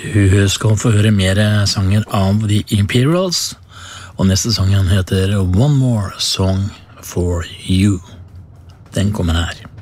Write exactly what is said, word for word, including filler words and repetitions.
Du skal få høre mer sanger av The Imperials, og neste sangen heter One More Song for You. Den kommer her.